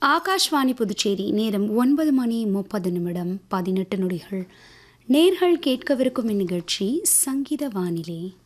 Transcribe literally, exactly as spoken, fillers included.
ஆகாஷ்வாணி புதுச்சேரி. நேரம் ஒன்பது மணி முப்பது நிமிடம் பதினெட்டு நொடிகள். நேர்கள் கேட்கவிருக்கும் இந்நிகழ்ச்சி சங்கீத வானிலை.